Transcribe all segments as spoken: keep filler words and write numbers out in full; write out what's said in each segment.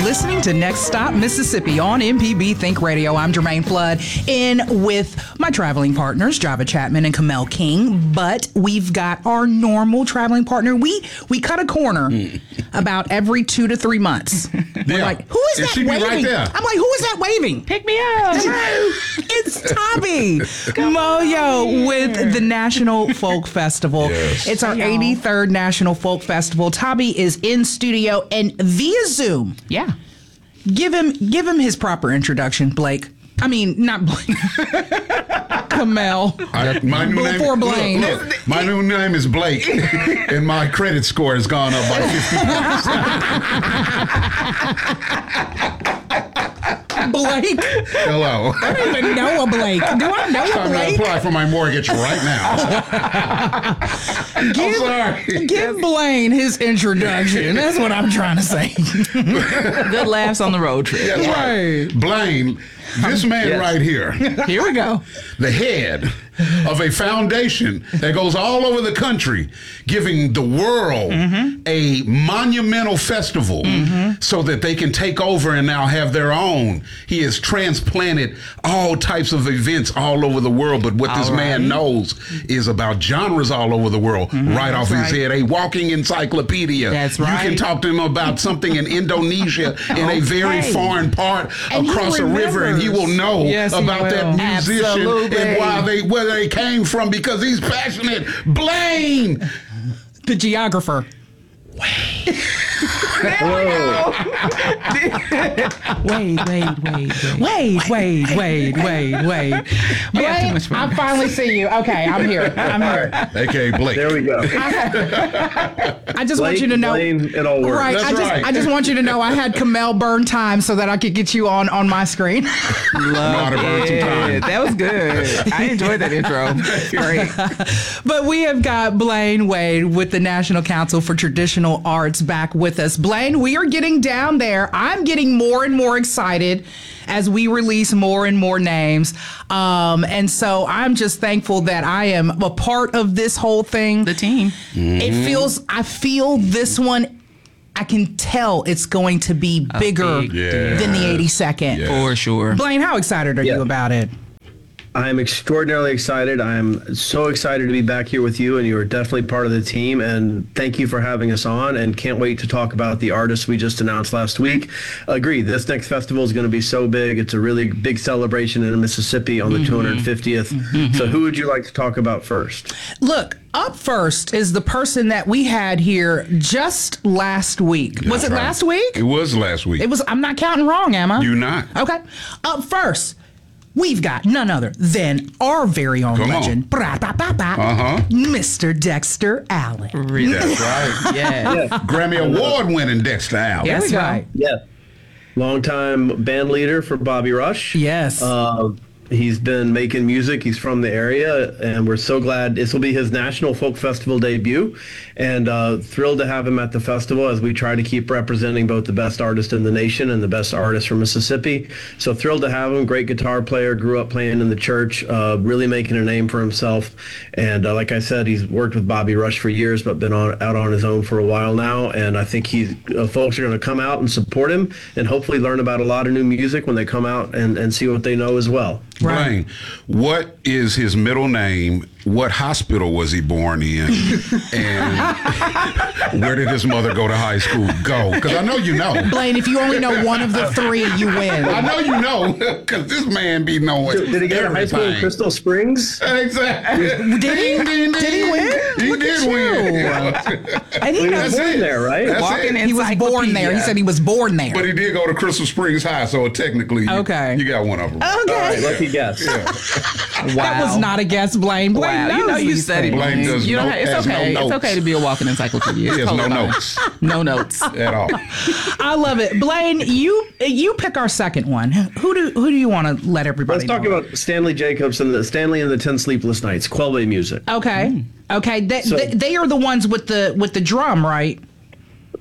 listening to Next Stop Mississippi on M P B Think Radio. I'm Jermaine Flood, in with my traveling partners, Java Chapman and Kamel King. But we've got our normal traveling partner. We we cut a corner about every two to three months. We're Yeah. like, who is And that she be waving? right there. I'm like, who is that waving? Pick me up. It's Tommy Moyo with the National Folk Festival. Yes. It's our Hey, y'all. eighty-third National Folk Festival. Tommy is in studio and via Zoom. Yeah. Give him give him his proper introduction, Blake. I mean, not Blake. Kamel. I, my new name, Before Blaine. Look, look, my new name is Blake, and my credit score has gone up by fifty points. Blake. Hello. I don't even know a Blake. Do I know a Time to Blake? apply for my mortgage right now. I'm Give, sorry. give Blaine his introduction. That's what I'm trying to say. Good laughs on the road trip. That's right. Blaine, this man Yes. right here, Here we go. the head of a foundation that goes all over the country, giving the world Mm-hmm. a monumental festival so that they can take over and now have their own. He has transplanted all types of events all over the world, but what this All man right. knows is about genres all over the world, right off That's his right. head. A walking encyclopedia. That's You can right. talk to him about something in Indonesia in a very Okay. foreign part And he across a river, and he will know Yes, he about that will. musician Absolutely. and why they where they came from, because he's passionate. Blaine. The geographer. Wait, wait, wait, wait. Wait, wait, wait, wait, wait. We have too Blaine, much fun. I finally see you. Okay, I'm here. I'm here. A K A Blake. There we go. I just want Blake, you to know. Blaine, it all works. Right. That's I just right. I just want you to know I had Kamel burn time so that I could get you on on my screen. Know how to burn some time. Yeah, that was good. I enjoyed that intro. Great. But we have got Blaine Wade with the National Council for Traditional Arts back with us. Blaine, we are getting down there. I'm getting more and more excited as we release more and more names. Um, and so I'm just thankful that I am a part of this whole thing. The team. It feels, I feel this one, I can tell it's going to be bigger big deal. than the eighty-second. Yeah. For sure. Blaine, how excited are Yeah. you about it? I'm extraordinarily excited. I'm so excited to be back here with you, and you are definitely part of the team. And thank you for having us on, and can't wait to talk about the artists we just announced last week. Agree, this next festival is going to be so big. It's a really big celebration in Mississippi on the two hundred fiftieth. So who would you like to talk about first? Look, up first is the person that we had here just last week. was That's it right. last week? It was last week. It was. I'm not counting wrong, am I? You not. Okay. Up first, we've got none other than our very own Come on. legend, Bra-ba-ba-ba, Uh-huh. Mister Dexter Allen. Really? That's right. Yeah. Grammy Award winning Dexter Allen. That's we go. right. Yeah. Longtime band leader for Bobby Rush. Yes. Uh, he's been making music. He's from the area, and we're so glad this will be his National Folk Festival debut. And uh, thrilled to have him at the festival as we try to keep representing both the best artists in the nation and the best artists from Mississippi. So thrilled to have him. Great guitar player. Grew up playing in the church. Uh, really making a name for himself. And uh, like I said, he's worked with Bobby Rush for years, but been on out on his own for a while now. And I think he's uh, folks are going to come out and support him, and hopefully learn about a lot of new music when they come out and, and see what they know as well. Blaine, what is his middle name? What hospital was he born in? And where did his mother go to high school? Go. Because I know you know. Blaine, if you only know one of the three, you win. I know you know. Because this man be knowing Did he go to high school in everything. Crystal Springs? Exactly. Did he? Ding, ding, Did he ding. win? He Look did at win. you. And he He knows was That's born it. there, right? That's Walking it. he was born there. He said he was born there. But he did go to Crystal Springs High, so technically, you, Okay. you got one of them. Okay. All right, lucky guess. Wow. That was not a guess, Blaine. Blaine Wow. knows You know you these studied. things. Blaine does you don't no- have, it's has no okay. notes. it's okay to be a walking encyclopedia. He has no Totally fine. notes No notes. at all. I love it, Blaine. You you pick our second one. Who do who do you want to let everybody? Let's talk know? about Stanley Jacobs and the Stanley and the Ten Sleepless Nights, Quellway Music. Okay, okay. They, So- they, they are the ones with the with the drum, right?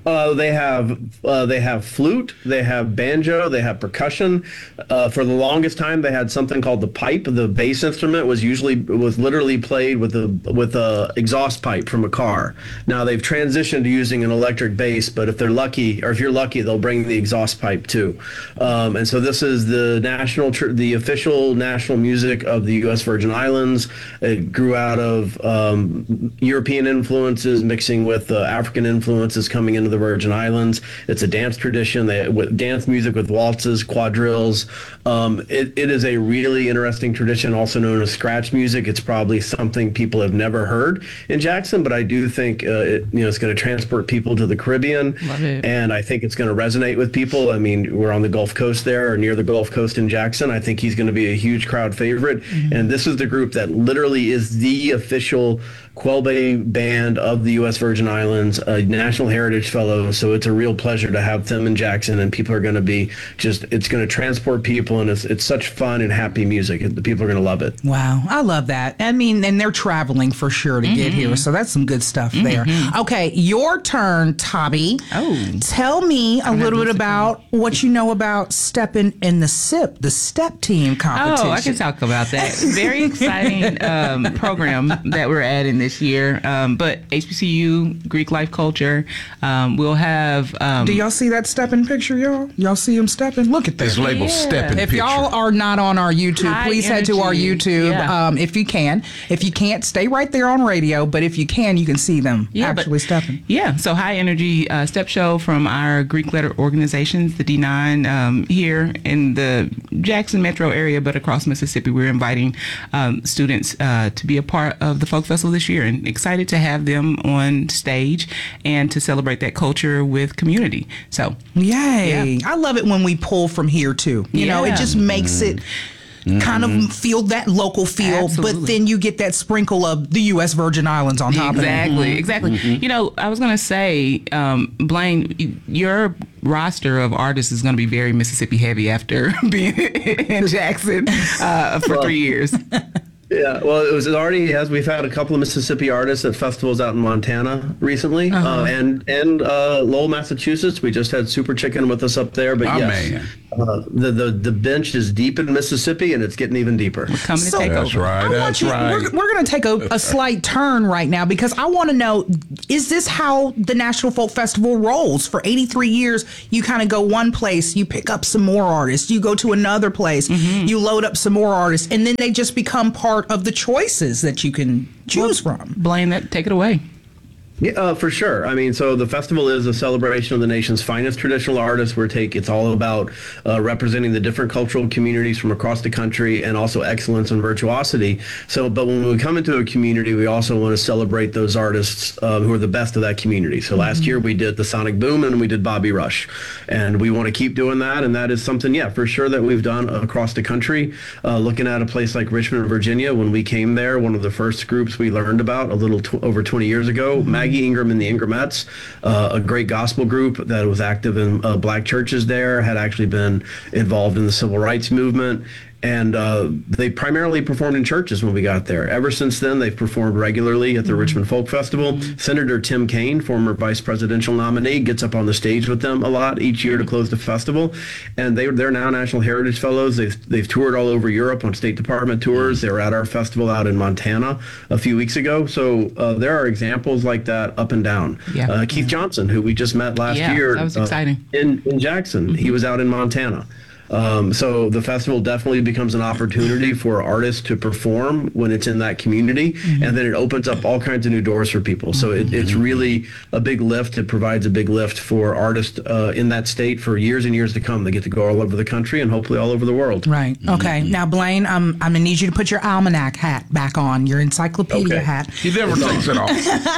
Uh, they have uh, they have flute, they have banjo, they have percussion. Uh, for the longest time, they had something called the pipe. The bass instrument was usually was literally played with a with a exhaust pipe from a car. Now they've transitioned to using an electric bass, but if they're lucky, or if you're lucky, they'll bring the exhaust pipe too. Um, and so this is the national, tr- the official national music of the U S Virgin Islands. It grew out of um, European influences mixing with uh, African influences coming into the Virgin Islands. It's a dance tradition. They with dance music with waltzes, quadrilles. Um, it, it is a really interesting tradition, also known as scratch music. It's probably something people have never heard in Jackson, but I do think uh, it, you know, it's going to transport people to the Caribbean. Love it. And I think it's going to resonate with people. I mean, we're on the Gulf Coast there, or near the Gulf Coast in Jackson. I think he's going to be a huge crowd favorite. Mm-hmm. And this is the group that literally is the official Quail Bay band of the U S Virgin Islands, a National Heritage Fellow. So it's a real pleasure to have them in Jackson, and people are going to be just, it's going to transport people, and it's it's such fun and happy music. The people are going to love it. Wow, I love that. I mean, and they're traveling for sure to mm-hmm. get here, so that's some good stuff mm-hmm. there. Okay, your turn, Tabby. Oh, tell me a little bit about what you know about stepping in the S I P, the STEP team competition. Oh, I can talk about that. Very exciting um, program that we're adding this year. Um, but H B C U, Greek Life Culture, um, we'll have... Um, Do y'all see that stepping picture, y'all? Y'all see him stepping? Look at this. It's labeled Yeah. stepping If picture. y'all are not on our YouTube, High please head to our energy. YouTube Yeah. um, if you can. If you can't, stay right there on radio. But if you can, you can see them Yeah, but- actually stepping. Yeah, so high energy uh, step show from our Greek letter organizations, the D nine, um, here in the Jackson metro area, but across Mississippi. We're inviting um, students uh, to be a part of the Folk Festival this year, and excited to have them on stage and to celebrate that culture with community. So, Yay. I love it when we pull from here too. You know, it Yeah. just makes it kind of feel that local feel, Absolutely. but then you get that sprinkle of the U S Virgin Islands on top exactly, of it. exactly. You know, I was going to say, um, Blaine, y- your roster of artists is going to be very Mississippi heavy after being in Jackson uh, for three years. Yeah, well, it was already as we've had a couple of Mississippi artists at festivals out in Montana recently, Uh-huh. uh, and and uh, Lowell, Massachusetts. We just had Super Chicken with us up there, but Oh, yes, man. uh, the the the bench is deep in Mississippi, and it's getting even deeper. We're coming So- to take That's over. right. I want That's you, right. We're, we're going to take a, a slight turn right now because I want to know, is this how the National Folk Festival rolls? For eighty-three years, you kind of go one place, you pick up some more artists, you go to another place, you load up some more artists, and then they just become part of the choices that you can choose from. Blaine, that take it away. Yeah, uh, for sure. I mean, so the festival is a celebration of the nation's finest traditional artists. We're take it's all about uh, representing the different cultural communities from across the country, and also excellence and virtuosity. So, but when we come into a community, we also want to celebrate those artists um, who are the best of that community. So last year we did the Sonic Boom and we did Bobby Rush, and we want to keep doing that. And that is something, yeah, for sure that we've done across the country. Uh, looking at a place like Richmond, Virginia, when we came there, one of the first groups we learned about a little tw- over twenty years ago, Maggie Ingram and the Ingramettes, uh, a great gospel group that was active in uh, black churches there, had actually been involved in the civil rights movement. And uh, they primarily performed in churches when we got there. Ever since then, they've performed regularly at the mm-hmm. Richmond Folk Festival. Mm-hmm. Senator Tim Kaine, former vice presidential nominee, gets up on the stage with them a lot each year to close the festival. And they, they're now National Heritage Fellows. They've, they've toured all over Europe on State Department tours. They were at our festival out in Montana a few weeks ago. So uh, there are examples like that up and down. Yeah. Uh, Keith Johnson, who we just met last Yeah, year. that was uh, exciting. in, in Jackson. Mm-hmm. He was out in Montana. Um, so the festival definitely becomes an opportunity for artists to perform when it's in that community, mm-hmm. and then it opens up all kinds of new doors for people. So it, it's really a big lift. It provides a big lift for artists uh, in that state for years and years to come. They get to go all over the country and hopefully all over the world. Right. Okay. Mm-hmm. Now, Blaine, I'm, I'm going to need you to put your almanac hat back on, your encyclopedia Okay. hat. He never takes it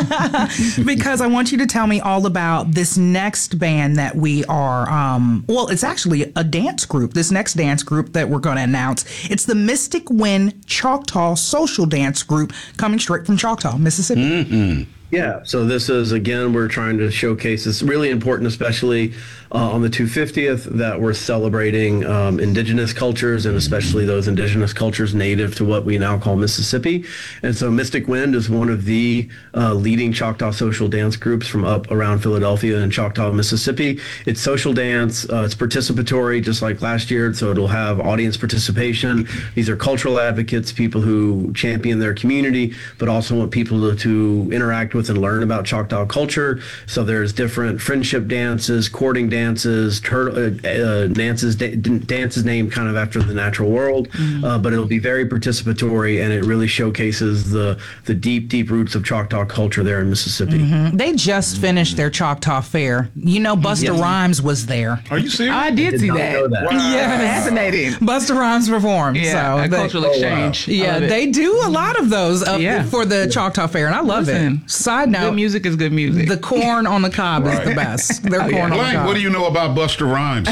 off. Because I want you to tell me all about this next band that we are, um, well, it's actually a dance group. This next dance group that we're going to announce. It's the Mystic Wind Choctaw Social Dance Group coming straight from Choctaw, Mississippi. Mm-hmm. Yeah, so this is, again, we're trying to showcase, it's really important, especially uh, on the two hundred fiftieth, that we're celebrating um, indigenous cultures, and especially those indigenous cultures native to what we now call Mississippi. And so Mystic Wind is one of the uh, leading Choctaw social dance groups from up around Philadelphia and Choctaw, Mississippi. It's social dance, uh, it's participatory, just like last year, so it'll have audience participation. These are cultural advocates, people who champion their community, but also want people to, to interact with and learn about Choctaw culture. So there's different friendship dances, courting dances, turtle uh, uh, dances, da- dances named kind of after the natural world. Mm-hmm. Uh, but it'll be very participatory, and it really showcases the the deep, deep roots of Choctaw culture there in Mississippi. Mm-hmm. They just finished their Choctaw Fair. You know, Busta Yes. Rhymes was there. Are you serious? I did, Did see not that. know that. Wow. Yes. Fascinating. Busta Rhymes performed. Yeah, so a they- cultural Oh, wow. exchange. I Yeah, love it. they do a lot of those uh, Yeah. for the Choctaw Fair, and I love Listen, it. Side note, Good music is good music. the corn on the cob is the Right. best. Their Oh, corn yeah. on the Blank, cob. what do you know about Busta Rhymes?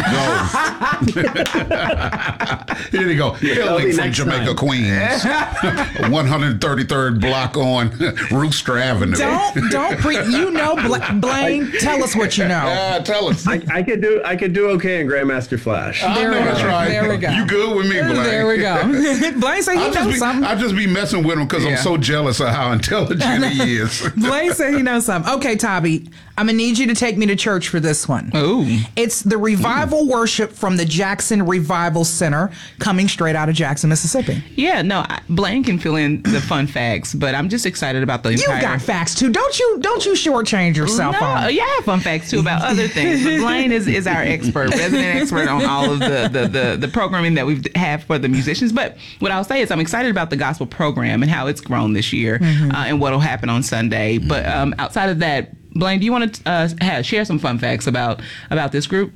Go. Here you go. that'll Hailing be from next Jamaica, time. Queens. one hundred thirty-third block on Rooster Avenue. Don't don't pre. You know, Bla- Blaine. Tell us what you know. Ah, tell us. I, I could do I could do okay in Grandmaster Flash. I There know we that's go. right. There we go. You good with me, Blaine? There we go. Blaine said he I'll just, knows be, something. I'll just be messing with him because Yeah. I'm so jealous of how intelligent he is. Blaine said he knows something. Okay, Tabby, I'm gonna need you to take me to church for this one. Ooh. It's the revival worship from the Jackson Revival Center, coming straight out of Jackson, Mississippi. Yeah, no, I- Blaine can fill in the fun facts, but I'm just excited about the You entire. got facts too, don't you? Don't you shortchange yourself No, on? yeah, I have fun facts too about other things. But Blaine is, is our expert, resident expert on all of the, the, the, the programming that we've have for the musicians. But what I'll say is I'm excited about the gospel program and how it's grown this year uh, and what will happen on Sunday. But um, outside of that, Blaine, do you want to uh, have, share some fun facts about about this group?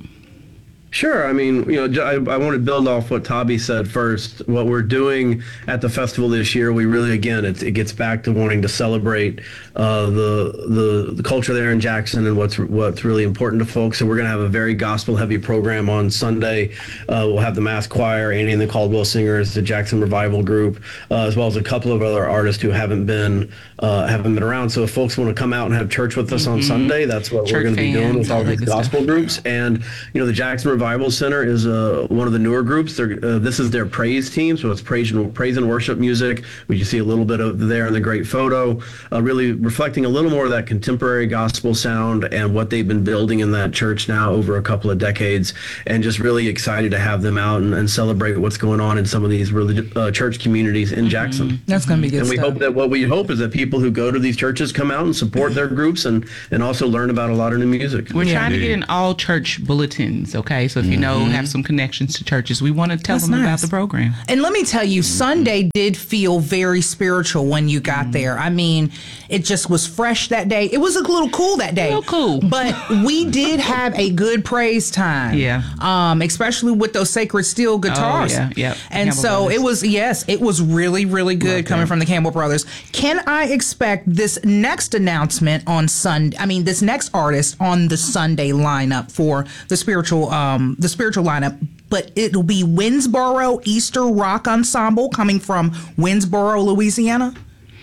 Sure. I mean, you know, j- I, I want to build off what Tabby said first. What we're doing at the festival this year, we really, again, it, it gets back to wanting to celebrate uh, the, the the culture there in Jackson and what's what's really important to folks. So we're going to have a very gospel-heavy program on Sunday. Uh, we'll have the Mass Choir, Andy and the Caldwell Singers, the Jackson Revival Group, uh, as well as a couple of other artists who haven't been uh, haven't been around. So if folks want to come out and have church with us on Sunday, that's what Church we're going to be doing fans, with all all that these good stuff. gospel groups. And you know, the Jackson Revival Center is uh, one of the newer groups. They're, uh, this is their praise team, so it's praise and, praise and worship music, which you see a little bit of there in the great photo, uh, really reflecting a little more of that contemporary gospel sound and what they've been building in that church now over a couple of decades, and just really excited to have them out and, and celebrate what's going on in some of these religi- uh, church communities in Jackson. That's gonna be good And we stuff. hope that what we hope is that people who go to these churches come out and support their groups and, and also learn about a lot of new music. We're trying to get in all church bulletins, okay? So if you know, have some connections to churches, we want to tell That's them about nice. the program. And let me tell you, Sunday did feel very spiritual when you got there. I mean, it just was fresh that day. It was a little cool that day. A little cool. But we did have a good praise time. Yeah. Um, especially with those Sacred Steel guitars. Oh, yeah, yeah. And Campbell so Brothers. it was, yes, it was really, really good coming from the Campbell Brothers. Can I expect this next announcement on Sunday? I mean, this next artist on the Sunday lineup for the spiritual, um, the spiritual lineup? But it'll be Winsboro Easter Rock Ensemble coming from Winsboro, Louisiana.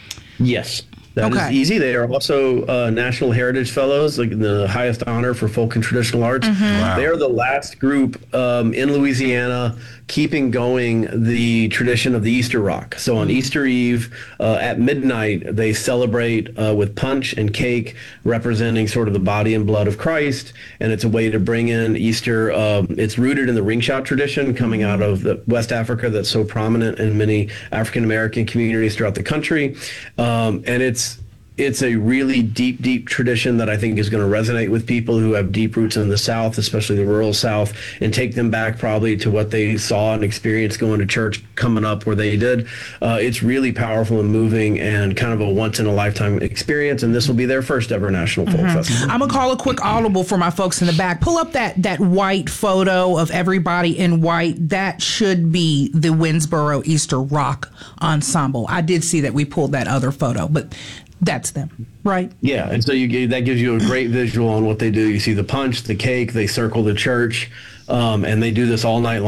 Yes. That is Okay. easy. They are also uh, National Heritage Fellows, like the highest honor for folk and traditional arts. Wow. They are the last group um, in Louisiana keeping going the tradition of the Easter rock. So on Easter Eve uh, at midnight, they celebrate uh, with punch and cake, representing sort of the body and blood of Christ. And it's a way to bring in Easter. Um, it's rooted in the ring shout tradition coming out of the West Africa that's so prominent in many African American communities throughout the country. Um, and it's It's a really deep, deep tradition that I think is going to resonate with people who have deep roots in the South, especially the rural South, and take them back probably to what they saw and experienced going to church coming up where they did. Uh, it's really powerful and moving and kind of a once-in-a-lifetime experience, and this will be their first ever National Folk Festival. I'm gonna call a quick audible for my folks in the back. Pull up that that white photo of everybody in white. That should be the Winsboro Easter Rock Ensemble. I did see that we pulled that other photo, but that's them, right? Yeah, and so you get, that gives you a great visual on what they do. You see the punch, the cake, they circle the church, um, and they do this all night long.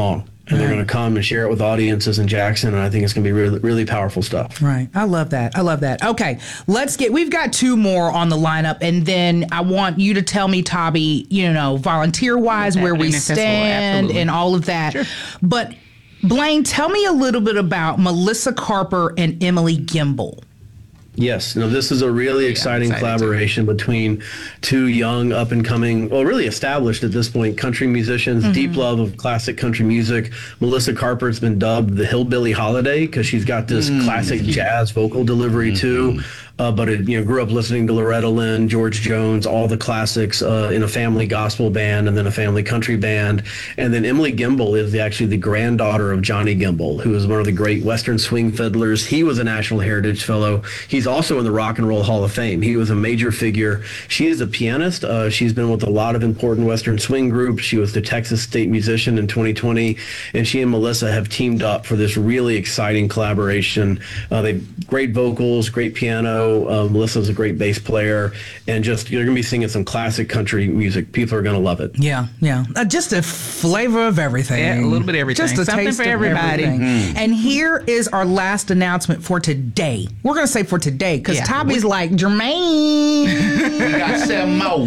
and they're going to come and share it with audiences in Jackson. And I think it's going to be really, really powerful stuff. Right. I love that. I love that. Okay. Let's get, we've got two more on the lineup. And then I want you to tell me, Tabi, you know, volunteer wise, where we stand and all of that. Sure. But Blaine, tell me a little bit about Melissa Carper and Emily Gimble. Yes, no, this is a really yeah, exciting collaboration too. between two young, up and coming, well, really established at this point, country musicians, mm-hmm. deep love of classic country music. Melissa Carper's been dubbed the Hillbilly Holiday because she's got this mm-hmm. classic jazz vocal delivery mm-hmm. too. Uh, but it, you know, grew up listening to Loretta Lynn, George Jones, all the classics uh, in a family gospel band and then a family country band. And then Emily Gimble is the, actually the granddaughter of Johnny Gimble, who was one of the great Western swing fiddlers. He was a National Heritage Fellow. He's also in the Rock and Roll Hall of Fame. He was a major figure. She is a pianist. Uh, she's been with a lot of important Western swing groups. She was the Texas State Musician in twenty twenty. And she and Melissa have teamed up for this really exciting collaboration. Uh, they have great vocals, great piano. Uh, Melissa's a great bass player, and just you're going to be singing some classic country music. People are going to love it. Yeah, yeah. Uh, just a flavor of everything. Yeah, a little bit of everything. Just a Something taste for everybody. Mm. And here is our last announcement for today. We're going to say for today because yeah. Tabi's like, Jermaine. We got seven more.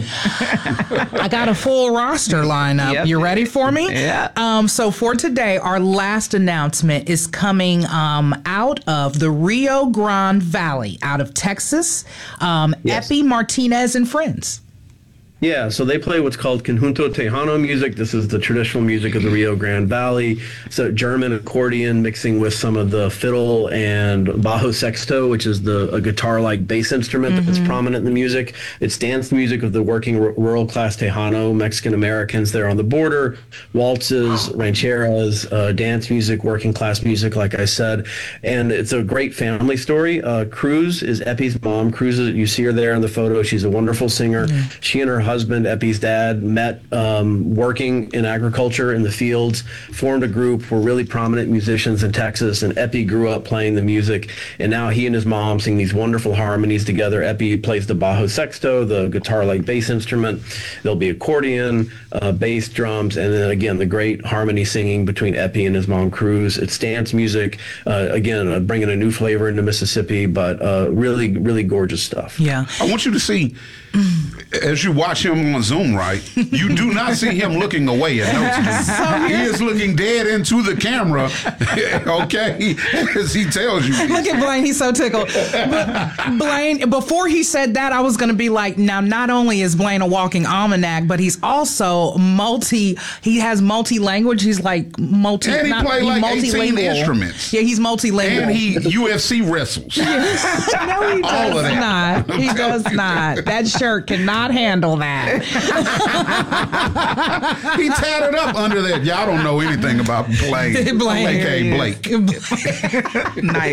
I got a full roster lineup. Yep. You ready for me? Yeah. Um, so for today, our last announcement is coming um, out of the Rio Grande Valley, out of Texas. Texas, um, yes. Epi Martinez and Friends. Yeah, so they play what's called Conjunto Tejano music. This is the traditional music of the Rio Grande Valley. So German accordion mixing with some of the fiddle and bajo sexto, which is the a guitar-like bass instrument mm-hmm. that's prominent in the music. It's dance music of the working r- rural class Tejano Mexican Americans there on the border. Waltzes, rancheras, uh, dance music, working class music, like I said. And it's a great family story. Uh, Cruz is Epi's mom. Cruz, you see her there in the photo. She's a wonderful singer. Mm-hmm. She and her husband husband, Epi's dad, met um, working in agriculture in the fields, formed a group, were really prominent musicians in Texas, and Epi grew up playing the music, and now he and his mom sing these wonderful harmonies together. Epi plays the bajo sexto, the guitar-like bass instrument. There'll be accordion, uh, bass, drums, and then again, the great harmony singing between Epi and his mom, Cruz. It's dance music, uh, again, uh, bringing a new flavor into Mississippi, but uh, really, really gorgeous stuff. Yeah. I want you to see, as you watch him on Zoom, right, you do not see him looking away at notes. So he is looking dead into the camera, okay, as he tells you. Look at Blaine, he's so tickled. But Blaine, before he said that, I was going to be like, now, not only is Blaine a walking almanac, but he's also multi, he has multi-language, he's like multi, and he not, plays like eighteen instruments. Yeah, he's multilingual. And he U F C wrestles. No, he does All of that. not. He does not. That shirt cannot handle that. He tatted up under that. Y'all don't know anything about Blaine, Blaine. A K A Blake. Nice.